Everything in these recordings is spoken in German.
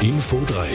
Info 3.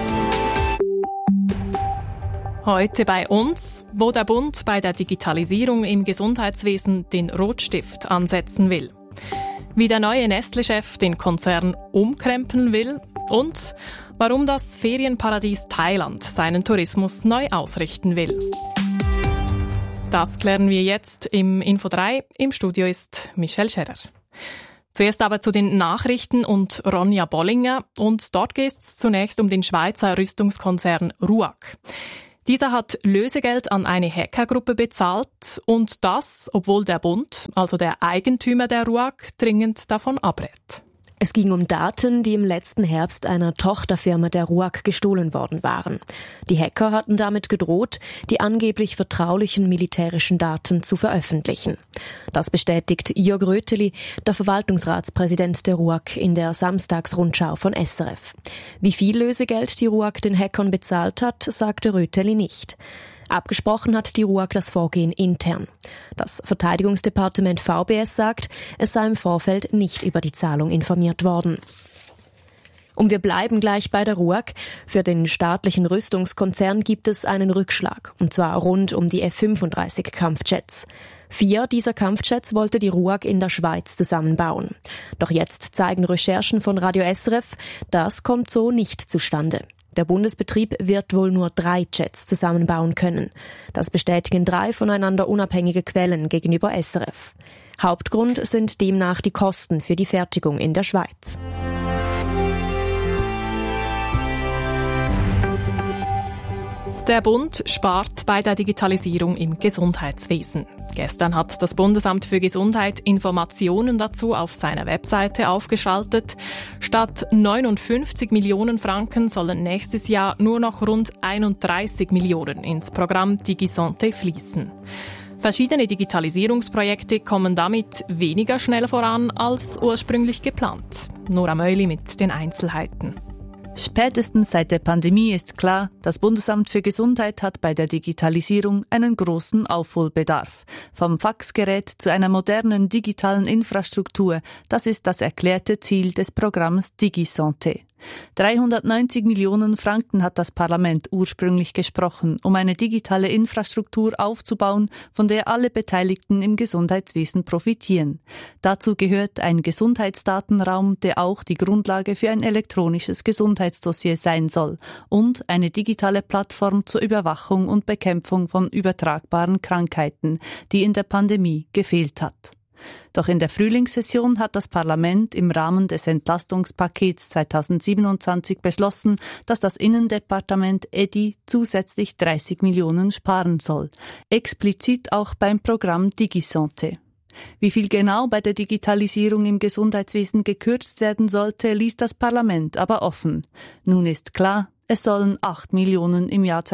Heute bei uns, wo der Bund bei der Digitalisierung im Gesundheitswesen den Rotstift ansetzen will. Wie der neue Nestlé-Chef den Konzern umkrempeln will und warum das Ferienparadies Thailand seinen Tourismus neu ausrichten will. Das klären wir jetzt im Info 3. Im Studio ist Michelle Scherer. Zuerst aber zu den Nachrichten und Ronja Bollinger. Und dort geht es zunächst um den Schweizer Rüstungskonzern RUAG. Dieser hat Lösegeld an eine Hackergruppe bezahlt und das, obwohl der Bund, also der Eigentümer der RUAG, dringend davon abrät. Es ging um Daten, die im letzten Herbst einer Tochterfirma der RUAG gestohlen worden waren. Die Hacker hatten damit gedroht, die angeblich vertraulichen militärischen Daten zu veröffentlichen. Das bestätigt Jörg Röteli, der Verwaltungsratspräsident der RUAG, in der Samstagsrundschau von SRF. Wie viel Lösegeld die RUAG den Hackern bezahlt hat, sagte Röteli nicht. Abgesprochen hat die RUAG das Vorgehen intern. Das Verteidigungsdepartement VBS sagt, es sei im Vorfeld nicht über die Zahlung informiert worden. Und wir bleiben gleich bei der RUAG. Für den staatlichen Rüstungskonzern gibt es einen Rückschlag, und zwar rund um die F-35 Kampfjets. 4 dieser Kampfjets wollte die RUAG in der Schweiz zusammenbauen. Doch jetzt zeigen Recherchen von Radio SRF, das kommt so nicht zustande. Der Bundesbetrieb wird wohl nur 3 Jets zusammenbauen können. Das bestätigen 3 voneinander unabhängige Quellen gegenüber SRF. Hauptgrund sind demnach die Kosten für die Fertigung in der Schweiz. Der Bund spart bei der Digitalisierung im Gesundheitswesen. Gestern hat das Bundesamt für Gesundheit Informationen dazu auf seiner Webseite aufgeschaltet. Statt 59 Millionen Franken sollen nächstes Jahr nur noch rund 31 Millionen ins Programm DigiSanté fließen. Verschiedene Digitalisierungsprojekte kommen damit weniger schnell voran als ursprünglich geplant. Nora Möili mit den Einzelheiten. Spätestens seit der Pandemie ist klar, das Bundesamt für Gesundheit hat bei der Digitalisierung einen großen Aufholbedarf. Vom Faxgerät zu einer modernen digitalen Infrastruktur, das ist das erklärte Ziel des Programms DigiSanté. 390 Millionen Franken hat das Parlament ursprünglich gesprochen, um eine digitale Infrastruktur aufzubauen, von der alle Beteiligten im Gesundheitswesen profitieren. Dazu gehört ein Gesundheitsdatenraum, der auch die Grundlage für ein elektronisches Gesundheitsdossier sein soll, und eine digitale Plattform zur Überwachung und Bekämpfung von übertragbaren Krankheiten, die in der Pandemie gefehlt hat. Doch in der Frühlingssession hat das Parlament im Rahmen des Entlastungspakets 2027 beschlossen, dass das Innendepartement EDI zusätzlich 30 Millionen sparen soll. Explizit auch beim Programm DigiSanté. Wie viel genau bei der Digitalisierung im Gesundheitswesen gekürzt werden sollte, ließ das Parlament aber offen. Nun ist klar, es sollen 8 Millionen im Jahr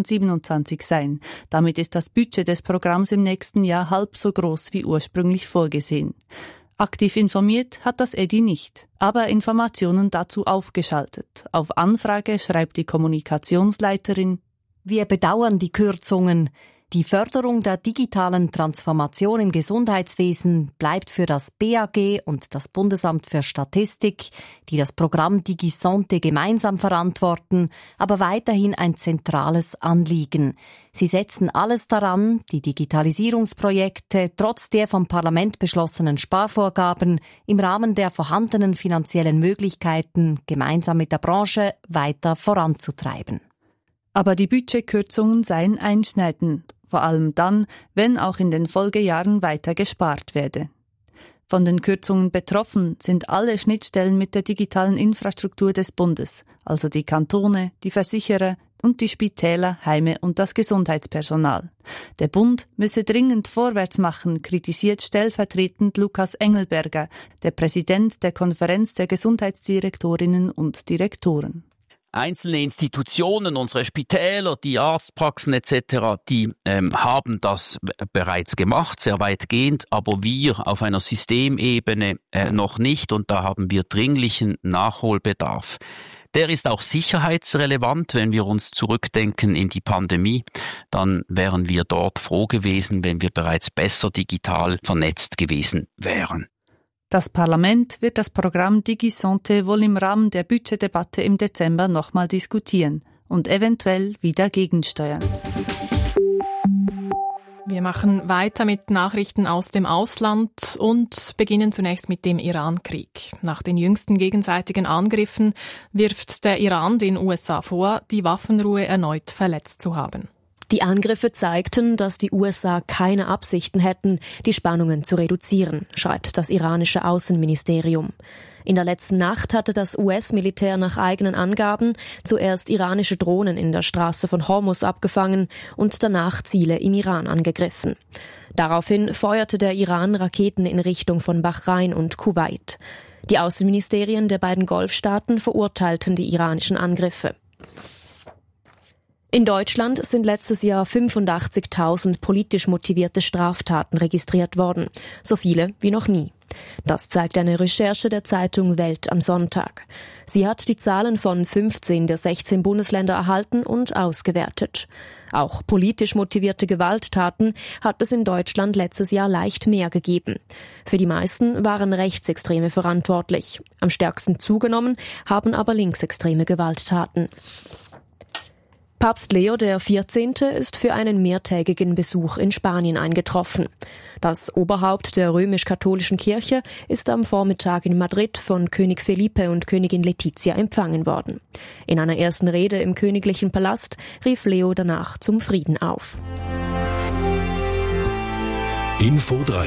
2027 sein. Damit ist das Budget des Programms im nächsten Jahr halb so groß wie ursprünglich vorgesehen. Aktiv informiert hat das EDI nicht, aber Informationen dazu aufgeschaltet. Auf Anfrage schreibt die Kommunikationsleiterin: Wir bedauern die Kürzungen. Die Förderung der digitalen Transformation im Gesundheitswesen bleibt für das BAG und das Bundesamt für Statistik, die das Programm DigiSanté gemeinsam verantworten, aber weiterhin ein zentrales Anliegen. Sie setzen alles daran, die Digitalisierungsprojekte trotz der vom Parlament beschlossenen Sparvorgaben im Rahmen der vorhandenen finanziellen Möglichkeiten gemeinsam mit der Branche weiter voranzutreiben. Aber die Budgetkürzungen seien einschneidend, vor allem dann, wenn auch in den Folgejahren weiter gespart werde. Von den Kürzungen betroffen sind alle Schnittstellen mit der digitalen Infrastruktur des Bundes, also die Kantone, die Versicherer und die Spitäler, Heime und das Gesundheitspersonal. Der Bund müsse dringend vorwärts machen, kritisiert stellvertretend Lukas Engelberger, der Präsident der Konferenz der Gesundheitsdirektorinnen und Direktoren. Einzelne Institutionen, unsere Spitäler, die Arztpraxen etc., die haben das bereits gemacht, sehr weitgehend, aber wir auf einer Systemebene noch nicht, und da haben wir dringlichen Nachholbedarf. Der ist auch sicherheitsrelevant, wenn wir uns zurückdenken in die Pandemie, dann wären wir dort froh gewesen, wenn wir bereits besser digital vernetzt gewesen wären. Das Parlament wird das Programm DigiSanté wohl im Rahmen der Budgetdebatte im Dezember nochmal diskutieren und eventuell wieder gegensteuern. Wir machen weiter mit Nachrichten aus dem Ausland und beginnen zunächst mit dem Iran-Krieg. Nach den jüngsten gegenseitigen Angriffen wirft der Iran den USA vor, die Waffenruhe erneut verletzt zu haben. Die Angriffe zeigten, dass die USA keine Absichten hätten, die Spannungen zu reduzieren, schreibt das iranische Außenministerium. In der letzten Nacht hatte das US-Militär nach eigenen Angaben zuerst iranische Drohnen in der Straße von Hormuz abgefangen und danach Ziele im Iran angegriffen. Daraufhin feuerte der Iran Raketen in Richtung von Bahrain und Kuwait. Die Außenministerien der beiden Golfstaaten verurteilten die iranischen Angriffe. In Deutschland sind letztes Jahr 85.000 politisch motivierte Straftaten registriert worden, so viele wie noch nie. Das zeigt eine Recherche der Zeitung Welt am Sonntag. Sie hat die Zahlen von 15 der 16 Bundesländer erhalten und ausgewertet. Auch politisch motivierte Gewalttaten hat es in Deutschland letztes Jahr leicht mehr gegeben. Für die meisten waren Rechtsextreme verantwortlich. Am stärksten zugenommen haben aber linksextreme Gewalttaten. Papst Leo XIV. Ist für einen mehrtägigen Besuch in Spanien eingetroffen. Das Oberhaupt der römisch-katholischen Kirche ist am Vormittag in Madrid von König Felipe und Königin Letizia empfangen worden. In einer ersten Rede im königlichen Palast rief Leo danach zum Frieden auf. Info 3.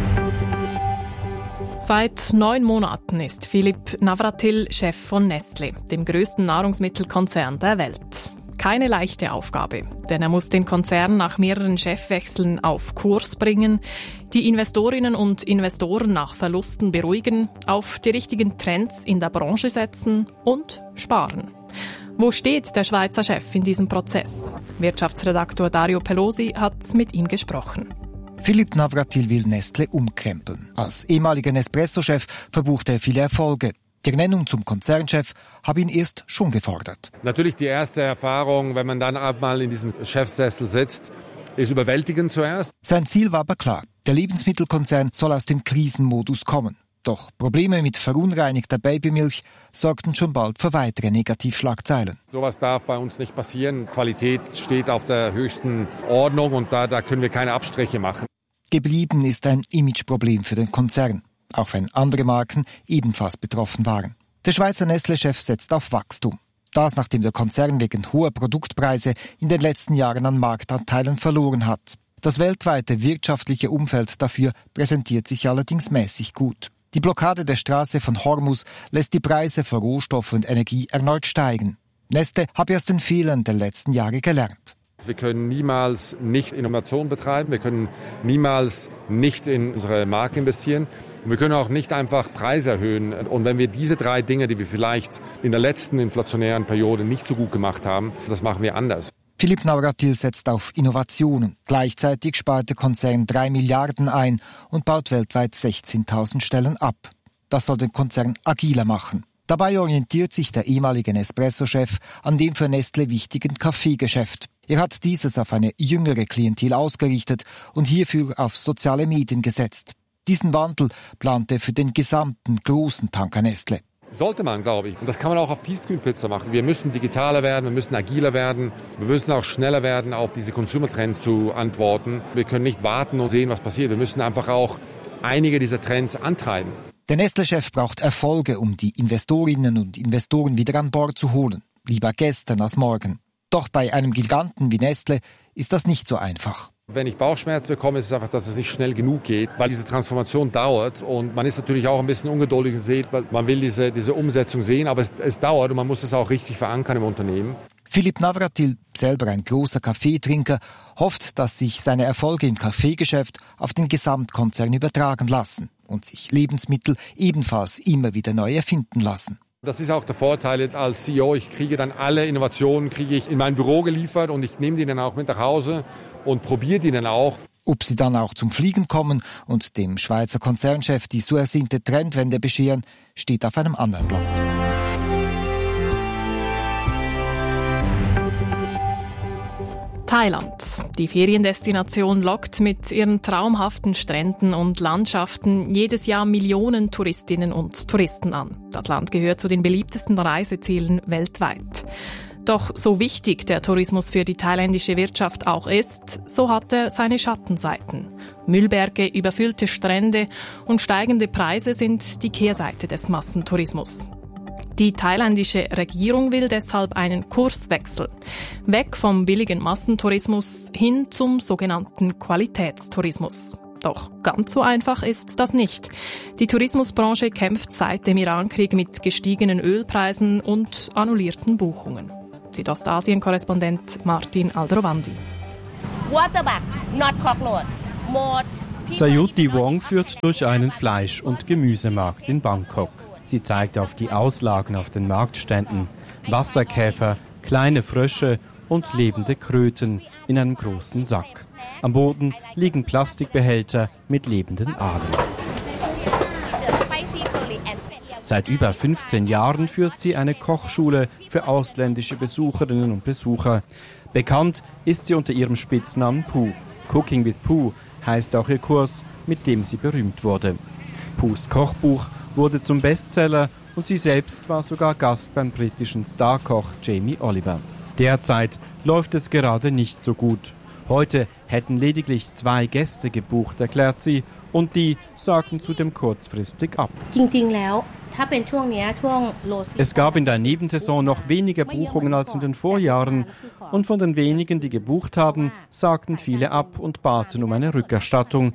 Seit 9 Monaten ist Philipp Navratil Chef von Nestlé, dem größten Nahrungsmittelkonzern der Welt. Keine leichte Aufgabe, denn er muss den Konzern nach mehreren Chefwechseln auf Kurs bringen, die Investorinnen und Investoren nach Verlusten beruhigen, auf die richtigen Trends in der Branche setzen und sparen. Wo steht der Schweizer Chef in diesem Prozess? Wirtschaftsredaktor Dario Pelosi hat mit ihm gesprochen. Philipp Navratil will Nestlé umkrempeln. Als ehemaliger Nespresso-Chef verbuchte er viele Erfolge. Die Ernennung zum Konzernchef habe ihn erst schon gefordert. Natürlich die erste Erfahrung, wenn man dann einmal in diesem Chefsessel sitzt, ist überwältigend zuerst. Sein Ziel war aber klar. Der Lebensmittelkonzern soll aus dem Krisenmodus kommen. Doch Probleme mit verunreinigter Babymilch sorgten schon bald für weitere Negativschlagzeilen. Sowas darf bei uns nicht passieren. Qualität steht auf der höchsten Ordnung und da können wir keine Abstriche machen. Geblieben ist ein Imageproblem für den Konzern, auch wenn andere Marken ebenfalls betroffen waren. Der Schweizer Nestlé-Chef setzt auf Wachstum. Das, nachdem der Konzern wegen hoher Produktpreise in den letzten Jahren an Marktanteilen verloren hat. Das weltweite wirtschaftliche Umfeld dafür präsentiert sich allerdings mäßig gut. Die Blockade der Straße von Hormuz lässt die Preise für Rohstoffe und Energie erneut steigen. Nestlé habe aus den Fehlern der letzten Jahre gelernt. Wir können niemals nicht Innovation betreiben, wir können niemals nicht in unsere Marke investieren. Wir können auch nicht einfach Preise erhöhen. Und wenn wir diese 3 Dinge, die wir vielleicht in der letzten inflationären Periode nicht so gut gemacht haben, das machen wir anders. Philipp Navratil setzt auf Innovationen. Gleichzeitig spart der Konzern 3 Milliarden ein und baut weltweit 16.000 Stellen ab. Das soll den Konzern agiler machen. Dabei orientiert sich der ehemalige Nespresso-Chef an dem für Nestlé wichtigen Kaffeegeschäft. Er hat dieses auf eine jüngere Klientel ausgerichtet und hierfür auf soziale Medien gesetzt. Diesen Wandel plant er für den gesamten großen Tanker Nestlé. Sollte man, glaube ich. Und das kann man auch auf Tiefkühlpizza machen. Wir müssen digitaler werden, wir müssen agiler werden. Wir müssen auch schneller werden, auf diese Consumer-Trends zu antworten. Wir können nicht warten und sehen, was passiert. Wir müssen einfach auch einige dieser Trends antreiben. Der Nestlé-Chef braucht Erfolge, um die Investorinnen und Investoren wieder an Bord zu holen. Lieber gestern als morgen. Doch bei einem Giganten wie Nestlé ist das nicht so einfach. Wenn ich Bauchschmerzen bekomme, ist es einfach, dass es nicht schnell genug geht, weil diese Transformation dauert und man ist natürlich auch ein bisschen ungeduldig und sieht, weil man will diese Umsetzung sehen, aber es dauert und man muss es auch richtig verankern im Unternehmen. Philipp Navratil, selber ein großer Kaffeetrinker, hofft, dass sich seine Erfolge im Kaffeegeschäft auf den Gesamtkonzern übertragen lassen und sich Lebensmittel ebenfalls immer wieder neu erfinden lassen. Das ist auch der Vorteil als CEO. Ich kriege dann alle Innovationen in mein Büro geliefert und ich nehme die dann auch mit nach Hause und probiere die dann auch. Ob sie dann auch zum Fliegen kommen und dem Schweizer Konzernchef die so ersehnte Trendwende bescheren, steht auf einem anderen Blatt. Thailand. Die Feriendestination lockt mit ihren traumhaften Stränden und Landschaften jedes Jahr Millionen Touristinnen und Touristen an. Das Land gehört zu den beliebtesten Reisezielen weltweit. Doch so wichtig der Tourismus für die thailändische Wirtschaft auch ist, so hat er seine Schattenseiten. Müllberge, überfüllte Strände und steigende Preise sind die Kehrseite des Massentourismus. Die thailändische Regierung will deshalb einen Kurswechsel. Weg vom billigen Massentourismus hin zum sogenannten Qualitätstourismus. Doch ganz so einfach ist das nicht. Die Tourismusbranche kämpft seit dem Irankrieg mit gestiegenen Ölpreisen und annullierten Buchungen. Südostasien-Korrespondent Martin Aldrovandi. Sayuti Wong führt durch einen Fleisch- und Gemüsemarkt in Bangkok. Sie zeigt auf die Auslagen auf den Marktständen. Wasserkäfer, kleine Frösche und lebende Kröten in einem großen Sack. Am Boden liegen Plastikbehälter mit lebenden Aalen. Seit über 15 Jahren führt sie eine Kochschule für ausländische Besucherinnen und Besucher. Bekannt ist sie unter ihrem Spitznamen Pooh. Cooking with Pooh heißt auch ihr Kurs, mit dem sie berühmt wurde. Poohs Kochbuch wurde zum Bestseller und sie selbst war sogar Gast beim britischen Starkoch Jamie Oliver. Derzeit läuft es gerade nicht so gut. Heute hätten lediglich 2 Gäste gebucht, erklärt sie, und die sagten zudem kurzfristig ab. Es gab in der Nebensaison noch weniger Buchungen als in den Vorjahren und von den wenigen, die gebucht haben, sagten viele ab und baten um eine Rückerstattung.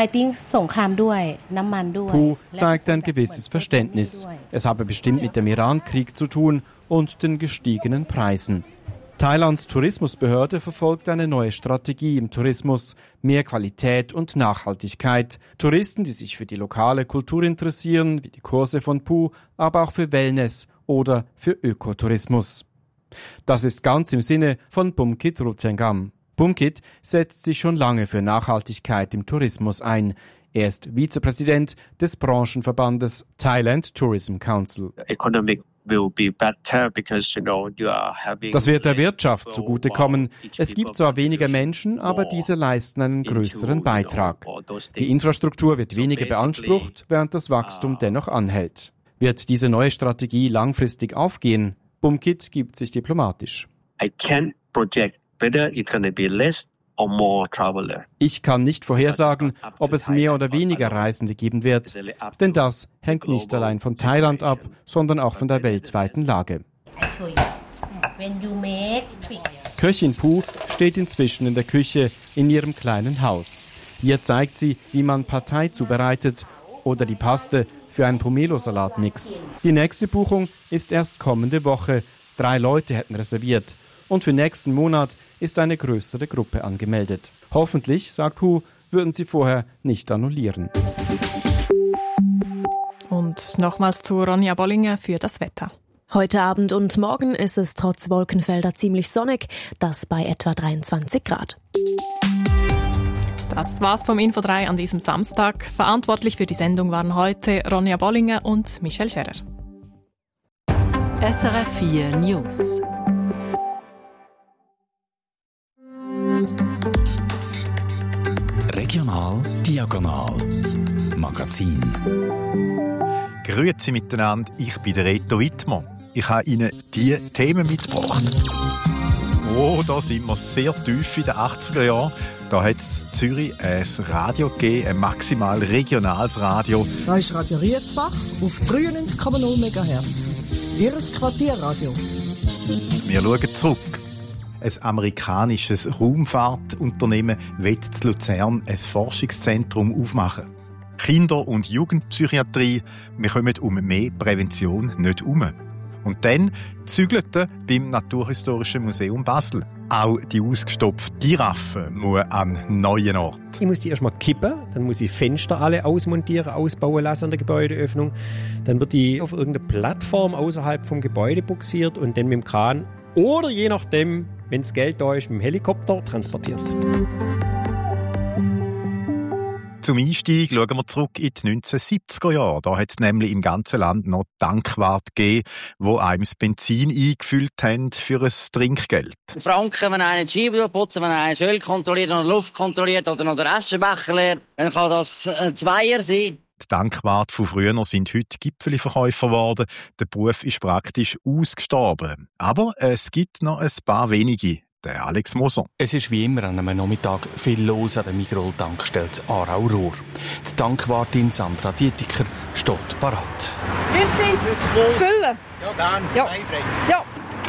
Pooh zeigt ein gewisses Verständnis. Es habe bestimmt mit dem Irankrieg zu tun und den gestiegenen Preisen. Thailands Tourismusbehörde verfolgt eine neue Strategie im Tourismus. Mehr Qualität und Nachhaltigkeit. Touristen, die sich für die lokale Kultur interessieren, wie die Kurse von Pooh, aber auch für Wellness oder für Ökotourismus. Das ist ganz im Sinne von Bumkit Rutengam. Bumkit setzt sich schon lange für Nachhaltigkeit im Tourismus ein. Er ist Vizepräsident des Branchenverbandes Thailand Tourism Council. Das wird der Wirtschaft zugutekommen. Es gibt zwar weniger Menschen, aber diese leisten einen größeren Beitrag. Die Infrastruktur wird weniger beansprucht, während das Wachstum dennoch anhält. Wird diese neue Strategie langfristig aufgehen? Bumkit gibt sich diplomatisch. Ich kann nicht vorhersagen, ob es mehr oder weniger Reisende geben wird, denn das hängt nicht allein von Thailand ab, sondern auch von der weltweiten Lage. Köchin Pooh steht inzwischen in der Küche in ihrem kleinen Haus. Hier zeigt sie, wie man Pad Thai zubereitet oder die Paste für einen Pomelo-Salat mixt. Die nächste Buchung ist erst kommende Woche. 3 Leute hätten reserviert. Und für nächsten Monat ist eine größere Gruppe angemeldet. Hoffentlich, sagt Pooh, würden sie vorher nicht annullieren. Und nochmals zu Ronja Bollinger für das Wetter. Heute Abend und morgen ist es trotz Wolkenfelder ziemlich sonnig, das bei etwa 23 Grad. Das war's vom Info 3 an diesem Samstag. Verantwortlich für die Sendung waren heute Ronja Bollinger und Michelle Scherer. SRF 4 News. Regional Diagonal Magazin. Grüezi miteinander, ich bin der Reto Wittmann. Ich habe Ihnen diese Themen mitgebracht. Oh, da sind wir sehr tief in den 80er Jahren. Da hat es in Zürich ein Radio gegeben, ein maximal regionales Radio. Da ist Radio Riesbach auf 93,0 MHz. Ihres Quartierradio. Wir schauen zurück. Ein amerikanisches Raumfahrtunternehmen will in Luzern ein Forschungszentrum aufmachen. Kinder- und Jugendpsychiatrie, wir kommen um mehr Prävention nicht herum. Und dann zügelte beim Naturhistorischen Museum Basel. Auch die ausgestopfte Giraffe muss an einen neuen Ort. Ich muss die erstmal kippen, dann muss ich Fenster alle ausmontieren, ausbauen lassen an der Gebäudeöffnung. Dann wird die auf irgendeine Plattform außerhalb vom Gebäude buxiert und dann mit dem Kran oder je nachdem, wenn das Geld da ist, mit dem Helikopter transportiert. Zum Einstieg schauen wir zurück in die 1970er Jahre. Da hat es nämlich im ganzen Land noch Tankwarte gegeben, die einem das Benzin eingefüllt haben für ein Trinkgeld. Franken, wenn einer die Scheibe putzt, wenn einer das Öl kontrolliert oder Luft kontrolliert oder noch den Aschenbecher leert, dann kann das ein Zweier sein. Die Tankwarte von früher sind heute Gipfelverkäufer geworden. Der Beruf ist praktisch ausgestorben. Aber es gibt noch ein paar wenige. Der Alex Moser. Es ist wie immer an einem Nachmittag viel los an der Migrol-Tankstelle Aarau-Rohr. Die Tankwartin Sandra Dietiker steht parat. Grüezi, füllen? Ja, gerne. Ja. Ja.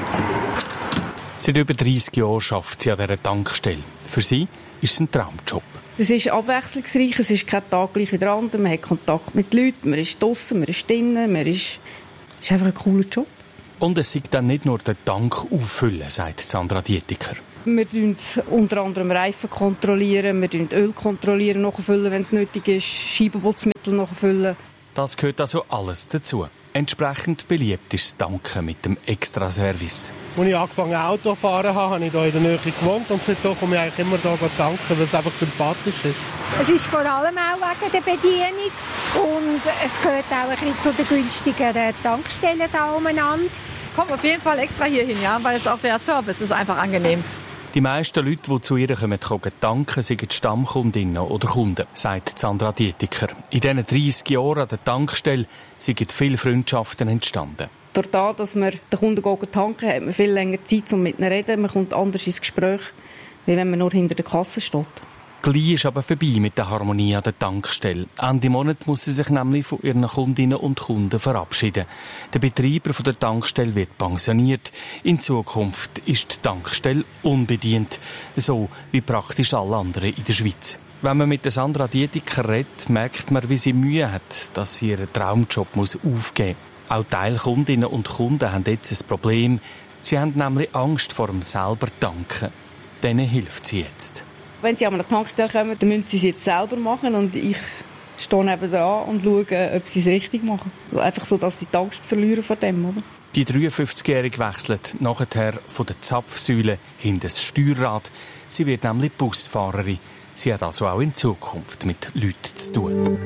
Seit über 30 Jahren arbeitet sie an dieser Tankstelle. Für sie ist es ein Traumjob. Es ist abwechslungsreich, es ist kein Tag gleich wie der andere. Man hat Kontakt mit Leuten, man ist draussen, man ist drinnen, es ist einfach ein cooler Job. Und es ist dann nicht nur den Tank auffüllen, sagt Sandra Dietiker. Wir kontrollieren unter anderem Reifen, kontrollieren, wir Öl kontrollieren, nachfüllen, wenn es nötig ist, Scheibenputzmittel nachfüllen. Das gehört also alles dazu. Entsprechend beliebt ist das Tanken mit dem Extraservice. Als ich angefangen Auto zu fahren habe ich hier in der Nähe gewohnt und seitdem komme ich eigentlich immer hier tanken, weil es einfach sympathisch ist. Es ist vor allem auch wegen der Bedienung und es gehört auch ein bisschen zu den günstigeren Tankstellen da umeinander. Kommt auf jeden Fall extra hier hin, ja, weil es auch der Service ist einfach angenehm. Die meisten Leute, die zu ihr kommen, tanken, sind Stammkundinnen oder Kunden, sagt Sandra Dietiker. In diesen 30 Jahren an der Tankstelle sind viele Freundschaften entstanden. Durch das, dass wir den Kunden tanken, hat man viel länger Zeit, um mit ihnen zu reden. Man kommt anders ins Gespräch, wie wenn man nur hinter der Kasse steht. Gleich ist aber vorbei mit der Harmonie an der Tankstelle. Ende Monat muss sie sich nämlich von ihren Kundinnen und Kunden verabschieden. Der Betreiber der Tankstelle wird pensioniert. In Zukunft ist die Tankstelle unbedient. So wie praktisch alle anderen in der Schweiz. Wenn man mit der Sandra Dietiker redet, merkt man, wie sie Mühe hat, dass sie ihren Traumjob aufgeben muss. Auch Teilkundinnen und Kunden haben jetzt ein Problem. Sie haben nämlich Angst vor dem selber Tanken. Denen hilft sie jetzt. Wenn sie an eine Tankstelle kommen, dann müssen sie es jetzt selber machen und ich stehe nebenan und schaue, ob sie es richtig machen. Einfach so, dass sie die Angst verlieren vor dem, oder? Die 53-Jährige wechselt nachher von der Zapfsäule hinter das Steuerrad. Sie wird nämlich Busfahrerin. Sie hat also auch in Zukunft mit Leuten zu tun.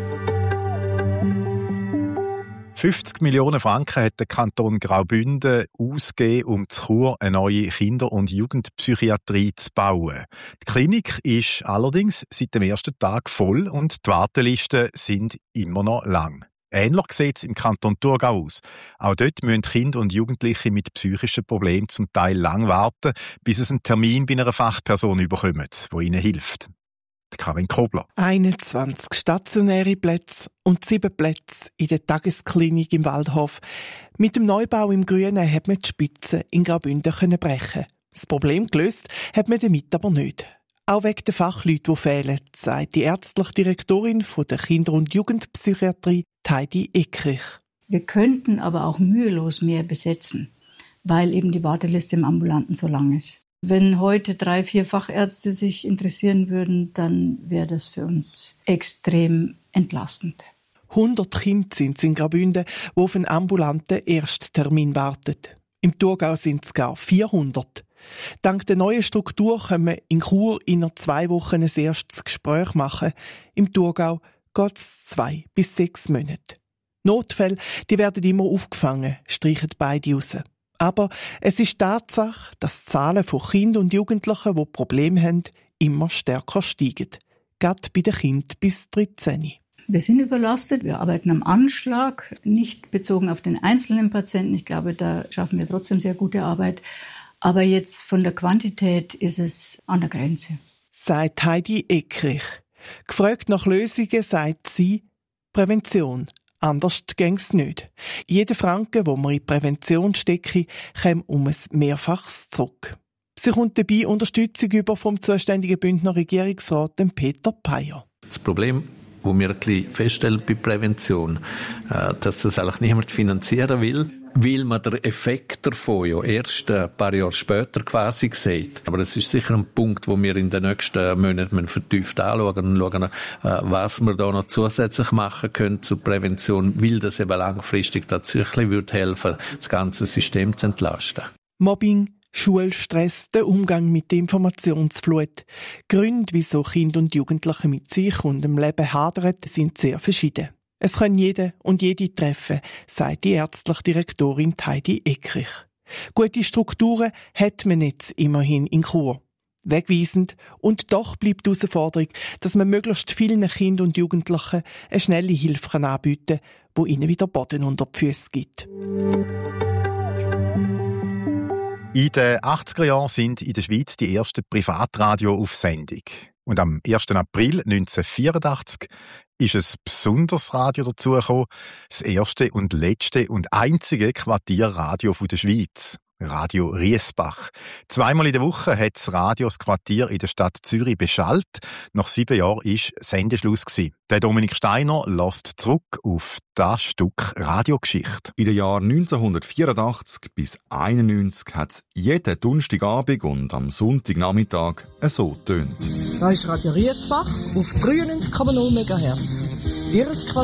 50 Millionen Franken hat der Kanton Graubünden ausgegeben, um zu Chur eine neue Kinder- und Jugendpsychiatrie zu bauen. Die Klinik ist allerdings seit dem ersten Tag voll und die Wartelisten sind immer noch lang. Ähnlich sieht es im Kanton Thurgau aus. Auch dort müssen Kinder und Jugendliche mit psychischen Problemen zum Teil lang warten, bis sie einen Termin bei einer Fachperson bekommen, die ihnen hilft. Karin Kobler. 21 stationäre Plätze und 7 Plätze in der Tagesklinik im Waldhof. Mit dem Neubau im Grünen hat man die Spitze in Graubünden brechen. Das Problem gelöst hat man damit aber nicht. Auch wegen der Fachleute, die fehlen, sagt die ärztliche Direktorin der Kinder- und Jugendpsychiatrie, Heidi Eckrich. Wir könnten aber auch mühelos mehr besetzen, weil eben die Warteliste im Ambulanten so lang ist. Wenn heute 3-4 Fachärzte sich interessieren würden, dann wäre das für uns extrem entlastend. 100 Kinder sind es in Graubünden, die auf einen ambulanten Ersttermin warten. Im Thurgau sind es gar 400. Dank der neuen Struktur können wir in Chur in 2 Wochen ein erstes Gespräch machen. Im Thurgau geht es 2 bis 6 Monate. Notfälle, die werden immer aufgefangen, streichen beide raus. Aber es ist Tatsache, dass die Zahlen von Kindern und Jugendlichen, die Probleme haben, immer stärker steigen. Gerade bei den Kindern bis 13. Wir sind überlastet, wir arbeiten am Anschlag, nicht bezogen auf den einzelnen Patienten. Ich glaube, da schaffen wir trotzdem sehr gute Arbeit. Aber jetzt von der Quantität ist es an der Grenze. Sagt Heidi Eckrich. Gefragt nach Lösungen sagt sie Prävention. Anders gäng's nicht. Jeder Franken, den man in Prävention stecke, käme um ein Mehrfaches zurück. Sie kommt dabei Unterstützung über vom zuständigen Bündner Regierungsrat Peter Peyer. Das Problem, das wir ein bisschen feststellen bei Prävention, dass das eigentlich niemand finanzieren will, weil man den Effekt davon ja erst ein paar Jahre später quasi sieht. Aber das ist sicher ein Punkt, wo wir in den nächsten Monaten vertieft anschauen und schauen, was wir da noch zusätzlich machen können zur Prävention, weil das eben langfristig tatsächlich helfen würde, das ganze System zu entlasten. Mobbing, Schulstress, der Umgang mit der Informationsflut. Gründe, wieso Kinder und Jugendliche mit sich und dem Leben hadern, sind sehr verschieden. Es kann jeder und jede treffen, sagt die ärztliche Direktorin Heidi Eckrich. Gute Strukturen hat man jetzt immerhin in Chur. Wegweisend und doch bleibt die Herausforderung, dass man möglichst vielen Kindern und Jugendlichen eine schnelle Hilfe anbieten kann, die ihnen wieder Boden unter die Füße gibt. In den 80er Jahren sind in der Schweiz die ersten Privatradio auf Sendung. Und am 1. April 1984 ist ein besonderes Radio dazugekommen, das erste und letzte und einzige Quartierradio der Schweiz. Radio Riesbach. Zweimal in der Woche hat das Radio das Quartier in der Stadt Zürich beschallt. Nach 7 Jahren war Sendeschluss. Der Dominik Steiner lässt zurück auf das Stück Radiogeschichte. In den Jahren 1984 bis 1991 hat es jeden Donnerstagabend und am Sonntagnachmittag so tönt. Da ist Radio Riesbach auf 93,0 MHz.